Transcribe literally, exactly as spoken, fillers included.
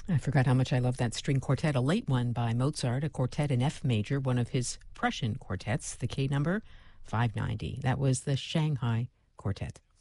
I forgot how much I love that string quartet, a late one by Mozart, a quartet in F major, one of his Prussian quartets, the K number five ninety. That was the Shanghai Quartet.